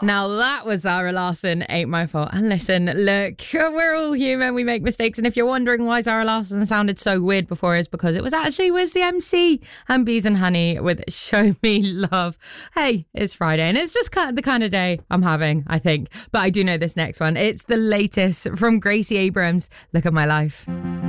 Now that was Zara Larsson, Ain't My Fault. And listen, look, we're all human, we make mistakes. And if you're wondering why Zara Larsson sounded so weird before, it's because it was actually Wiz the MC and Bees and Honey with Show Me Love. Hey, it's Friday and it's just the kind of day I'm having, I think. But I do know this next one. It's the latest from Gracie Abrams, Look at My Life.